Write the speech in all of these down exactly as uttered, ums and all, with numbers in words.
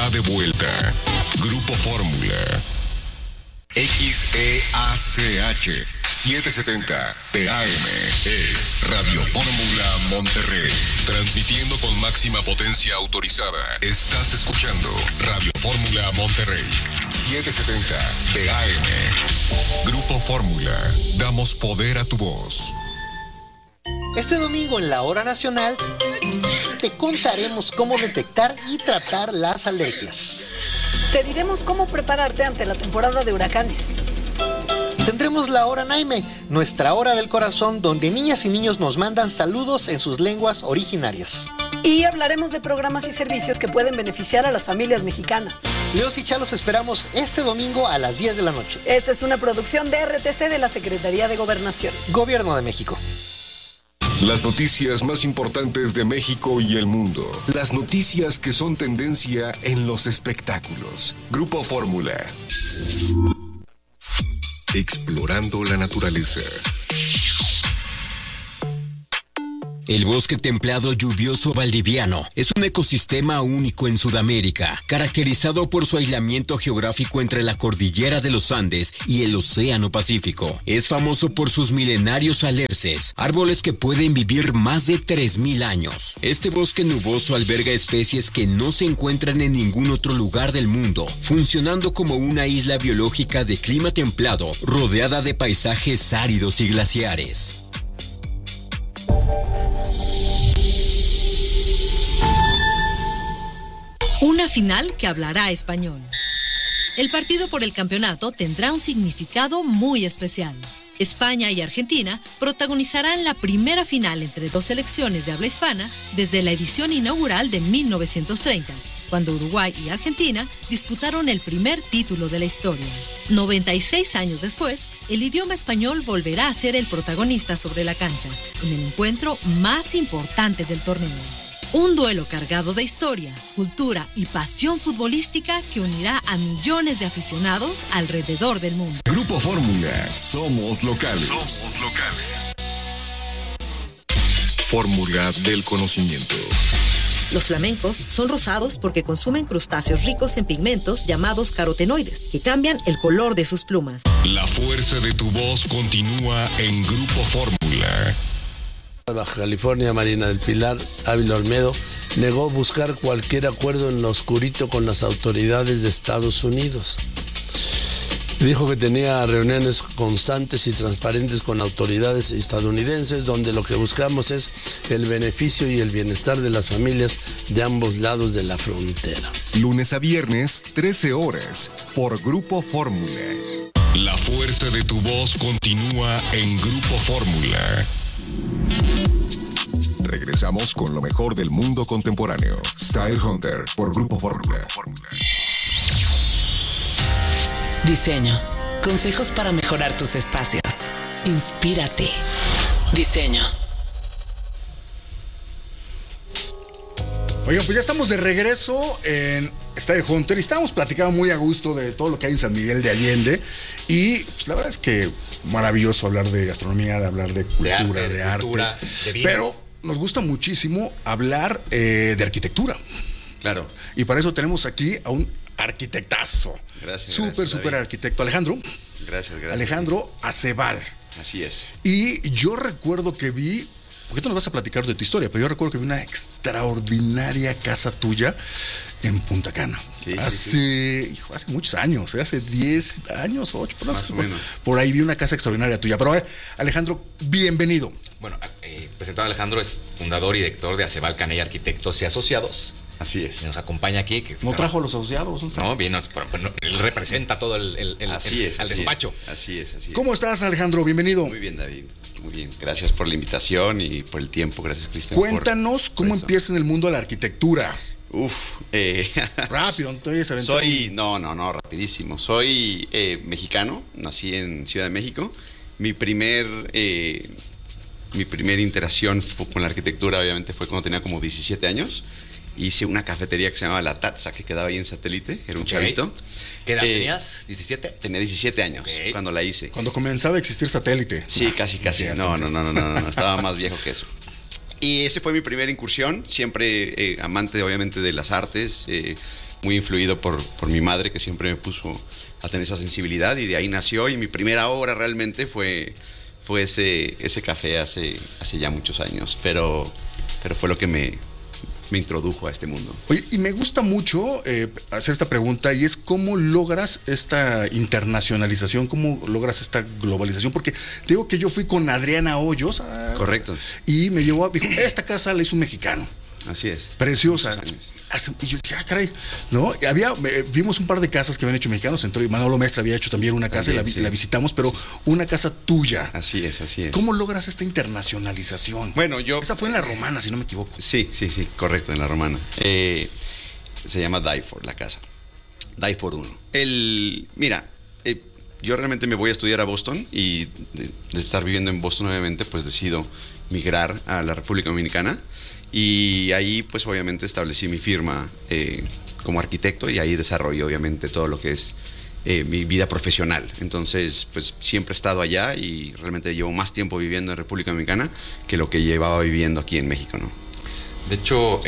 está de vuelta. Grupo Fórmula. X E A C H setecientos setenta P A M es Radio Fórmula Monterrey. Transmitiendo con máxima potencia autorizada. Estás escuchando Radio Fórmula Monterrey. setecientos setenta P A M. Grupo Fórmula. Damos poder a tu voz. Este domingo en la Hora Nacional te contaremos cómo detectar y tratar las alergias. Te diremos cómo prepararte ante la temporada de huracanes. Tendremos la Hora Naime, nuestra hora del corazón, donde niñas y niños nos mandan saludos en sus lenguas originarias. Y hablaremos de programas y servicios que pueden beneficiar a las familias mexicanas. Leos y Chalos esperamos este domingo a las diez de la noche. Esta es una producción de R T C de la Secretaría de Gobernación. Gobierno de México. Las noticias más importantes de México y el mundo. Las noticias que son tendencia en los espectáculos. Grupo Fórmula. Explorando la naturaleza. El bosque templado lluvioso valdiviano es un ecosistema único en Sudamérica, caracterizado por su aislamiento geográfico entre la cordillera de los Andes y el Océano Pacífico. Es famoso por sus milenarios alerces, árboles que pueden vivir más de tres mil años. Este bosque nuboso alberga especies que no se encuentran en ningún otro lugar del mundo, funcionando como una isla biológica de clima templado, rodeada de paisajes áridos y glaciares. Una final que hablará español. El partido por el campeonato tendrá un significado muy especial. España y Argentina protagonizarán la primera final entre dos selecciones de habla hispana desde la edición inaugural de mil novecientos treinta, cuando Uruguay y Argentina disputaron el primer título de la historia. noventa y seis años después, el idioma español volverá a ser el protagonista sobre la cancha, en el encuentro más importante del torneo. Un duelo cargado de historia, cultura y pasión futbolística que unirá a millones de aficionados alrededor del mundo. Grupo Fórmula, somos locales. Somos locales. Fórmula del conocimiento. Los flamencos son rosados porque consumen crustáceos ricos en pigmentos llamados carotenoides, que cambian el color de sus plumas. La fuerza de tu voz continúa en Grupo Fórmula. Baja California, Marina del Pilar, Ávila Olmedo, negó buscar cualquier acuerdo en lo oscurito con las autoridades de Estados Unidos. Dijo que tenía reuniones constantes y transparentes con autoridades estadounidenses, donde lo que buscamos es el beneficio y el bienestar de las familias de ambos lados de la frontera. Lunes a viernes, trece horas, por Grupo Fórmula. La fuerza de tu voz continúa en Grupo Fórmula. Regresamos con lo mejor del mundo contemporáneo. Style Hunter por Grupo Fórmula. Diseño. Consejos para mejorar tus espacios. Inspírate. Diseño. Oigan, pues ya estamos de regreso en Style Hunter y estábamos platicando muy a gusto de todo lo que hay en San Miguel de Allende. Y pues la verdad es que maravilloso hablar de gastronomía, de hablar de cultura, de arte, de, de, arte, cultura, de vino. Pero nos gusta muchísimo hablar eh, de arquitectura. Claro. Y para eso tenemos aquí a un arquitectazo. Gracias. Súper, súper arquitecto. Alejandro. Gracias, gracias. Alejandro Acebal. Así es. Y yo recuerdo que vi, porque tú nos vas a platicar de tu historia, pero yo recuerdo que vi una extraordinaria casa tuya en Punta Cana. Sí, hace, sí, sí. Hijo, hace muchos años, ¿eh? hace diez años, ocho, por, más o por, menos. Por ahí vi una casa extraordinaria tuya. Pero eh, Alejandro, bienvenido. Bueno, eh, presentado Alejandro es fundador y director de Acebal Canella Arquitectos y Asociados. Así es. Y nos acompaña aquí. Que ¿No trajo a los asociados? No, bien, no, bueno, él representa todo el, el, el, así el, es, al así despacho. Es, así es, así es. ¿Cómo estás, Alejandro? Bienvenido. Muy bien, David. Muy bien. Gracias por la invitación y por el tiempo. Gracias, Cristian. Cuéntanos por, cómo por empieza en el mundo de la arquitectura. Uf. Eh, Rápido, entonces se Soy, no, no, no, rapidísimo. Soy eh, mexicano, nací en Ciudad de México. Mi primer... Eh, mi primera interacción con la arquitectura obviamente fue cuando tenía como diecisiete años. Hice una cafetería que se llamaba La Tatza, que quedaba ahí en Satélite, era un okay. chavito. ¿Qué edad eh, tenías? ¿diecisiete? Tenía diecisiete años okay. cuando la hice. Cuando comenzaba a existir Satélite. Sí, nah, casi, casi. No, no, no, no, no, no, estaba más viejo que eso. Y ese fue mi primera incursión, siempre eh, amante obviamente de las artes. Eh, muy influido por, por mi madre, que siempre me puso a tener esa sensibilidad, y de ahí nació, y mi primera obra realmente fue, fue ese, ese café hace, hace ya muchos años, pero, pero fue lo que me, me introdujo a este mundo. Oye, y me gusta mucho eh, hacer esta pregunta, y es cómo logras esta internacionalización, cómo logras esta globalización, porque te digo que yo fui con Adriana Hoyos. A, Correcto. Y me llevó, dijo, esta casa la hizo un mexicano. Así es. Preciosa. Y yo dije, ah, caray, ¿no? Y había, eh, vimos un par de casas que habían hecho mexicanos. Entró y Manolo Mestre había hecho también una casa, también, y la, sí. la visitamos, pero una casa tuya. Así es, así es. ¿Cómo logras esta internacionalización? Bueno, yo... Esa fue en La Romana, si no me equivoco. Sí, sí, sí, correcto, en La Romana. Eh, se llama Die For, la casa. Die For uno. El, mira, eh, yo realmente me voy a estudiar a Boston, y de, de estar viviendo en Boston, obviamente, pues decido migrar a la República Dominicana. Y ahí, pues obviamente establecí mi firma eh, como arquitecto, y ahí desarrollé obviamente todo lo que es eh, mi vida profesional. Entonces, pues siempre he estado allá, y realmente llevo más tiempo viviendo en República Dominicana que lo que llevaba viviendo aquí en México, ¿no? De hecho,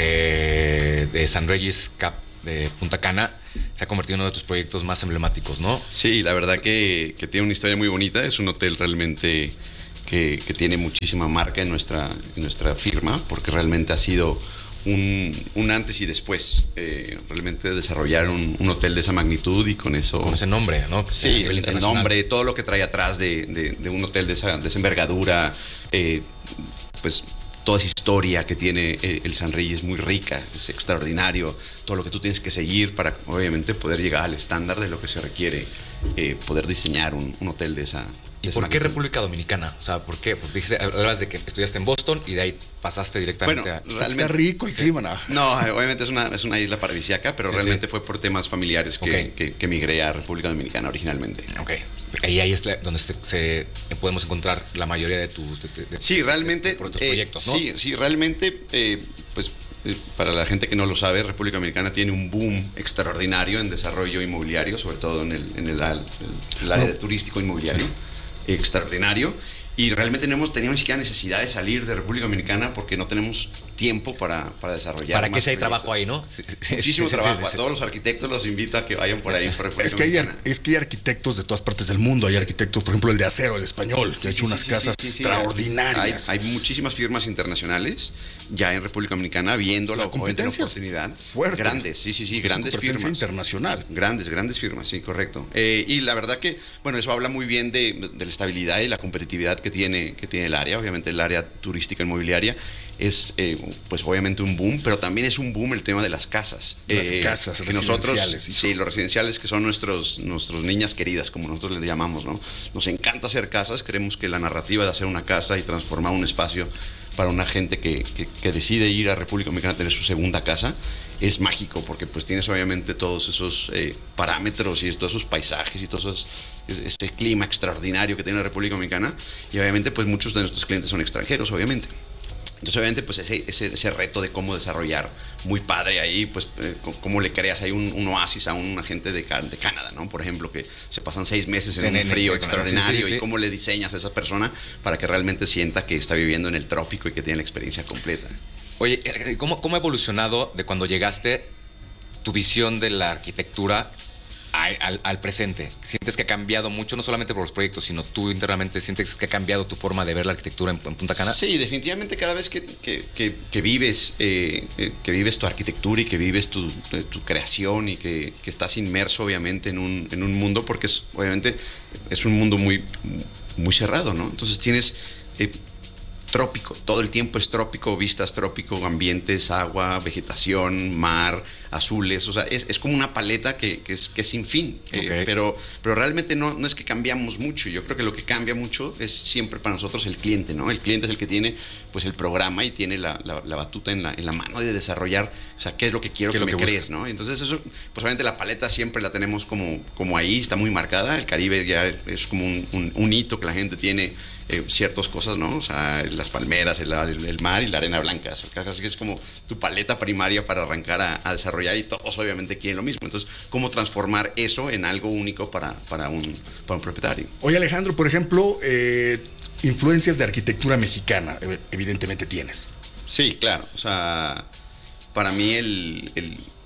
eh, de San Regis Cap de Punta Cana se ha convertido en uno de tus proyectos más emblemáticos, ¿no? Sí, la verdad que, que tiene una historia muy bonita. Es un hotel realmente... Que, que tiene muchísima marca en nuestra, en nuestra firma, porque realmente ha sido un, un antes y después. Eh, realmente desarrollar un, un hotel de esa magnitud, y con eso... Con ese nombre, ¿no? Que sí, el, el nombre, todo lo que trae atrás de, de, de un hotel de esa, de esa envergadura, eh, pues... Toda esa historia que tiene el San Regis es muy rica, es extraordinario. Todo lo que tú tienes que seguir para, obviamente, poder llegar al estándar de lo que se requiere, eh, poder diseñar un, un hotel de esa. ¿Y por qué República Dominicana? O sea, ¿por qué? Porque dijiste, hablabas de que estudiaste en Boston y de ahí pasaste directamente bueno, a... Realmente, está rico el clima, ¿no? No, obviamente es una, es una isla paradisíaca, pero sí, realmente sí. fue por temas familiares que, okay. que, que migré a República Dominicana originalmente. Ok. Y ahí es la, donde se, se, podemos encontrar la mayoría de tus... De, de, sí, realmente... De, de, de tus eh, proyectos, ¿no? Sí, sí, realmente, eh, pues... Para la gente que no lo sabe, República Dominicana tiene un boom extraordinario en desarrollo inmobiliario, sobre todo en el, en el, el, el área de turístico inmobiliario, sí. extraordinario. Y realmente no hemos tenido ni siquiera necesidad de salir de República Dominicana, porque no tenemos tiempo para, para desarrollar. Para que si hay trabajo ahí, ¿no? Sí, Muchísimo sí, sí, trabajo. Sí, sí, sí. A todos los arquitectos los invito a que vayan por ahí por República es que, hay, Dominicana. es que hay arquitectos de todas partes del mundo. Hay arquitectos, por ejemplo, el de Acero, el español, sí, que ha hecho sí, unas sí, casas sí, sí, sí, extraordinarias. Hay, hay muchísimas firmas internacionales ya en República Dominicana viendo la, la competencia oportunidad. Fuerte. Grandes, sí, sí, sí, es grandes firmas. Internacional. Grandes, grandes firmas, sí, correcto. Eh, y la verdad que, bueno, eso habla muy bien de, de la estabilidad y la competitividad que tiene, que tiene el área. Obviamente el área turística inmobiliaria es, eh, pues obviamente un boom, pero también es un boom el tema de las casas. Las eh, casas que residenciales. Nosotros, sí, los residenciales, que son nuestros, nuestros niñas queridas, como nosotros les llamamos, ¿no? Nos encanta hacer casas. Creemos que la narrativa de hacer una casa y transformar un espacio para una gente que, que, que decide ir a República Dominicana a tener su segunda casa es mágico, porque pues tienes obviamente todos esos eh, parámetros y todos esos paisajes y todo esos, este clima extraordinario que tiene la República Dominicana, y obviamente pues muchos de nuestros clientes son extranjeros, obviamente. Entonces, obviamente, pues ese, ese, ese reto de cómo desarrollar muy padre ahí, pues eh, cómo le creas ahí un, un oasis a una gente de, de Canadá, ¿no? Por ejemplo, que se pasan seis meses en sí, un frío sí, extraordinario, sí, sí, sí. Y cómo le diseñas a esa persona para que realmente sienta que está viviendo en el trópico y que tiene la experiencia completa. Oye, ¿cómo, cómo ha evolucionado de cuando llegaste tu visión de la arquitectura Al, al, al presente? ¿Sientes que ha cambiado mucho, no solamente por los proyectos, sino tú internamente sientes que ha cambiado tu forma de ver la arquitectura en, en Punta Cana? Sí, definitivamente cada vez que, que, que, que vives eh, que vives tu arquitectura y que vives tu, tu creación y que, que estás inmerso obviamente en un, en un mundo, porque es, obviamente es un mundo muy, muy cerrado, ¿no? Entonces tienes... Eh, trópico, todo el tiempo es trópico, vistas trópico, ambientes, agua, vegetación, mar, azules, o sea, es, es como una paleta que, que, es, que es sin fin, okay. eh, pero, pero realmente no, no es que cambiamos mucho. Yo creo que lo que cambia mucho es siempre para nosotros el cliente, ¿no? El cliente es el que tiene pues el programa y tiene la, la, la batuta en la, en la mano de desarrollar, o sea, qué es lo que quiero que me crees, ¿no? Entonces eso, pues obviamente la paleta siempre la tenemos como, como ahí, está muy marcada. El Caribe ya es como un, un, un hito que la gente tiene eh, ciertas cosas, ¿no? O sea, las palmeras, el, el mar y la arena blanca. Así que es como tu paleta primaria para arrancar a, a desarrollar, y todos obviamente quieren lo mismo. Entonces, ¿cómo transformar eso en algo único para, para, un, para un propietario? Oye, Alejandro, por ejemplo, eh, influencias de arquitectura mexicana, evidentemente tienes. Sí, claro. O sea, para mí el, el,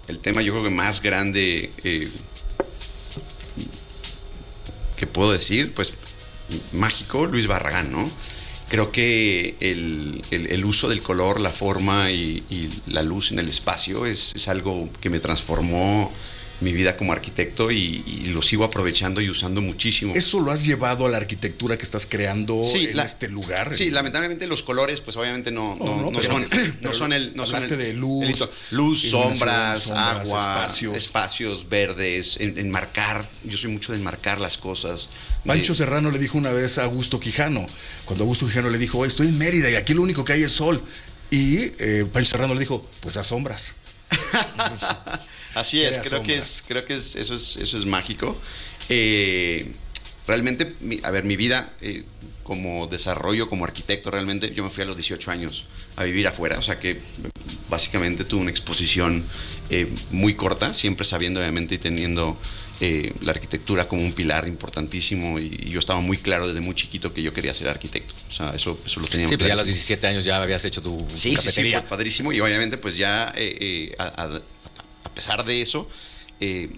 el tema yo creo que más grande eh, que puedo decir, pues mágico, Luis Barragán, ¿no? Creo que el, el, el uso del color, la forma y, y la luz en el espacio es, es algo que me transformó mi vida como arquitecto y, y lo sigo aprovechando y usando muchísimo. ¿Eso lo has llevado a la arquitectura que estás creando sí, en la, este lugar? Sí, lamentablemente los colores, pues obviamente no, no, no, no, no son, no son el... No hablaste son el, de luz, el, luz, sombras, sombras, agua, espacios. espacios verdes, en, enmarcar. Yo soy mucho de enmarcar las cosas. Pancho de, Serrano le dijo una vez a Augusto Quijano, cuando Augusto Quijano le dijo, estoy en Mérida y aquí lo único que hay es sol. Y eh, Pancho Serrano le dijo, pues a sombras. Así es, creo que es, creo que es, eso es, eso es mágico. Eh, realmente, mi, a ver, mi vida eh, como desarrollo, como arquitecto, realmente yo me fui a los dieciocho años a vivir afuera, o sea que básicamente tuve una exposición eh, muy corta, siempre sabiendo obviamente y teniendo eh, la arquitectura como un pilar importantísimo y, y yo estaba muy claro desde muy chiquito que yo quería ser arquitecto, o sea, eso, eso lo tenía. Sí, pues ya a los diecisiete años ya habías hecho tu sí, cafetería. Sí, sí, fue padrísimo y obviamente pues ya eh, eh, a, a, a pesar de eso, eh,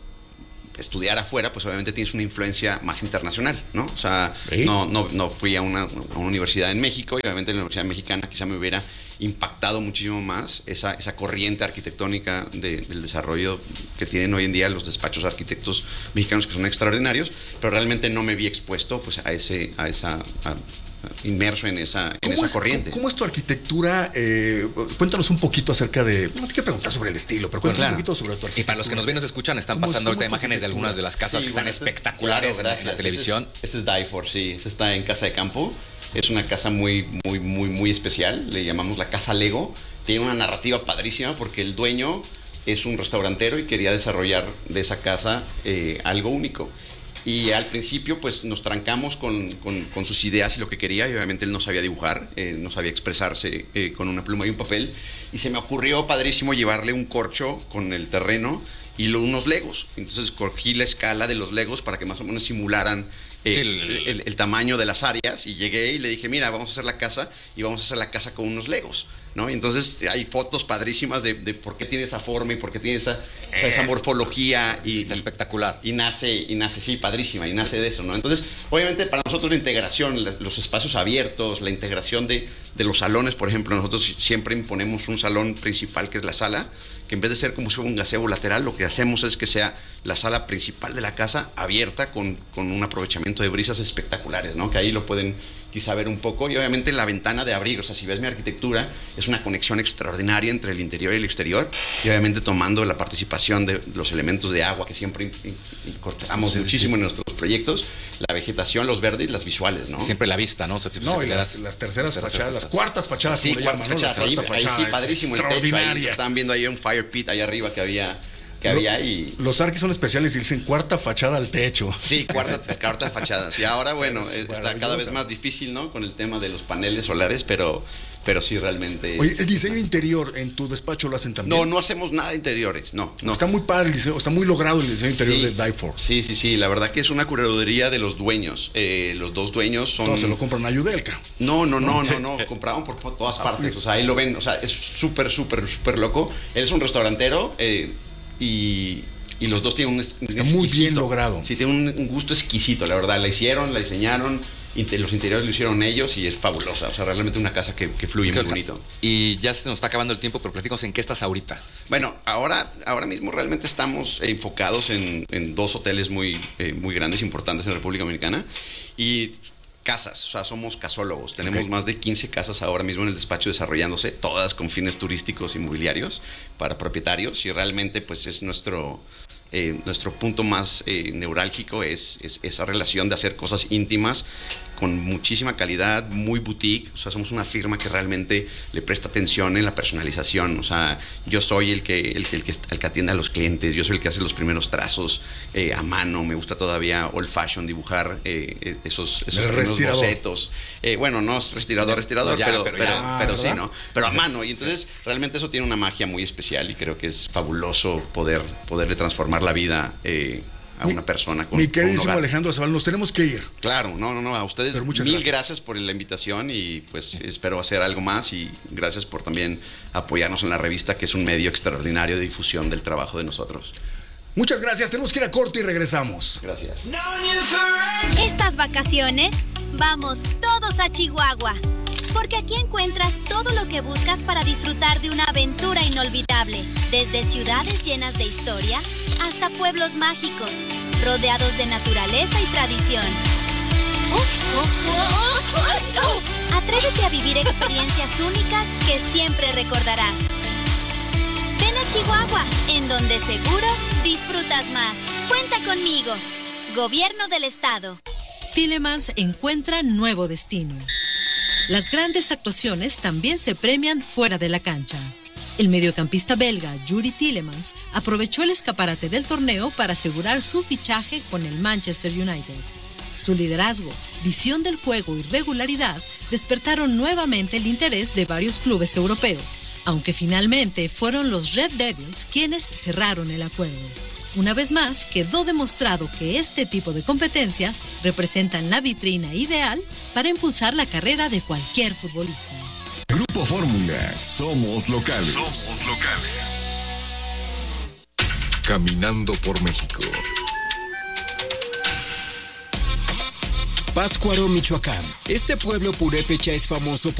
estudiar afuera, pues obviamente tienes una influencia más internacional, ¿no? O sea, ¿sí? no, no, no fui a una, a una universidad en México y obviamente la Universidad Mexicana quizá me hubiera impactado muchísimo más esa, esa corriente arquitectónica de, del desarrollo que tienen hoy en día los despachos de arquitectos mexicanos que son extraordinarios, pero realmente no me vi expuesto pues a ese, a esa... A, inmerso en esa, en esa es, corriente. ¿Cómo, cómo es tu arquitectura? Eh, cuéntanos un poquito acerca de... No te quiero preguntar sobre el estilo, pero cuéntanos claro. un poquito sobre tu arquitectura. Y para los que nos ven y nos escuchan, están pasando ahorita imágenes de algunas de las casas sí, que bueno, están espectaculares claro, en la televisión. Ese es, ese es Daifor, sí. Ese está en Casa de Campo. Es una casa muy, muy, muy, muy especial. Le llamamos la Casa Lego. Tiene una narrativa padrísima porque el dueño es un restaurantero y quería desarrollar de esa casa eh, algo único. Y al principio pues nos trancamos con, con, con sus ideas y lo que quería y obviamente él no sabía dibujar, eh, no sabía expresarse eh, con una pluma y un papel y se me ocurrió padrísimo llevarle un corcho con el terreno y lo, unos legos. Entonces cogí la escala de los legos para que más o menos simularan eh, sí, el, el, el tamaño de las áreas y llegué y le dije, mira, vamos a hacer la casa y vamos a hacer la casa con unos legos, ¿no? Y entonces hay fotos padrísimas de, de por qué tiene esa forma y por qué tiene esa, o sea, esa morfología y, es espectacular. Y, y nace, y nace, sí, padrísima, y nace de eso, ¿no? Entonces, obviamente para nosotros la integración, los espacios abiertos, la integración de, de los salones, por ejemplo, nosotros siempre imponemos un salón principal que es la sala, que en vez de ser como si fuera un gazebo lateral, lo que hacemos es que sea la sala principal de la casa abierta con, con un aprovechamiento de brisas espectaculares, ¿no? Que ahí lo pueden quizá ver un poco, y obviamente la ventana de abrir, o sea, si ves mi arquitectura, es una conexión extraordinaria entre el interior y el exterior, y obviamente tomando la participación de los elementos de agua que siempre incorporamos sí, sí, muchísimo sí. en nuestros proyectos, la vegetación, los verdes y las visuales, ¿no? Siempre la vista, ¿no? O sea, no, y las, las terceras las fachadas, las cuartas fachadas, sí, cuartas llaman, fachadas, ¿no? ahí, fachada ahí sí, padrísimo el techo, ahí, estaban viendo ahí un fire pit allá arriba que había... Que había y... Los arquis son especiales y dicen cuarta fachada al techo. Sí, cuarta, cuarta fachada. Y ahora, bueno, es está cada vez más difícil, ¿no? Con el tema de los paneles solares, pero, pero sí realmente... Oye, ¿el diseño interior en tu despacho lo hacen también? No, no hacemos nada de interiores, no. no. Está muy padre el diseño, está muy logrado el diseño interior sí, de Daifor. Sí, sí, sí, la verdad que es una curaduría de los dueños. Eh, los dos dueños son... No, se lo compran a Yudelka. No, no, no, no, no, compraban por, por todas partes. O sea, ahí lo ven, o sea, es súper, súper, súper loco. Él es un restaurantero eh, y... Y los dos tienen un, un está muy bien logrado. Sí, tiene un, un gusto exquisito, la verdad. La hicieron, la diseñaron, inter, los interiores lo hicieron ellos y es fabulosa. O sea, realmente una casa que, que fluye muy bonito. Y ya se nos está acabando el tiempo, pero platícanos en qué estás ahorita. Bueno, ahora, ahora mismo realmente estamos enfocados en, en dos hoteles muy, eh, muy grandes, importantes en la República Dominicana. Y casas, o sea, somos casólogos. Tenemos okay. más de quince casas ahora mismo en el despacho desarrollándose, todas con fines turísticos inmobiliarios para propietarios y realmente pues es nuestro... Eh, nuestro punto más eh, neurálgico es, es esa relación de hacer cosas íntimas con muchísima calidad, muy boutique. O sea, somos una firma que realmente le presta atención en la personalización. O sea, yo soy el que, el, el que, el que atiende a los clientes, yo soy el que hace los primeros trazos eh, a mano. Me gusta todavía old fashion dibujar eh, esos, esos primeros bocetos. Eh, bueno, no es respirador, respirador, no, ya, pero, pero, pero, ya, pero sí, ¿no? Pero a mano. Y entonces, realmente eso tiene una magia muy especial y creo que es fabuloso poder, poderle transformar la vida eh, a una persona con Mi con un queridísimo hogar. Alejandro Zabal, nos tenemos que ir. Claro, no, no, no, a ustedes Pero muchas mil gracias. gracias. por la invitación y pues espero hacer algo más y gracias por también apoyarnos en la revista, que es un medio extraordinario de difusión del trabajo de nosotros. Muchas gracias, tenemos que ir a corte y regresamos. Gracias. Estas vacaciones, vamos todos a Chihuahua, porque aquí encuentras todo lo que buscas para disfrutar de una aventura inolvidable, desde ciudades llenas de historia hasta pueblos mágicos, rodeados de naturaleza y tradición. Atrévete a vivir experiencias únicas que siempre recordarás. Ven a Chihuahua, en donde seguro disfrutas más. Cuenta conmigo. Gobierno del Estado. Tielemans encuentra nuevo destino. Las grandes actuaciones también se premian fuera de la cancha. El mediocampista belga Yuri Tielemans aprovechó el escaparate del torneo para asegurar su fichaje con el Manchester United. Su liderazgo, visión del juego y regularidad despertaron nuevamente el interés de varios clubes europeos, aunque finalmente fueron los Red Devils quienes cerraron el acuerdo. Una vez más, quedó demostrado que este tipo de competencias representan la vitrina ideal para impulsar la carrera de cualquier futbolista. Grupo Fórmula, somos locales. Somos locales. Caminando por México. Pátzcuaro, Michoacán. Este pueblo purépecha es famoso por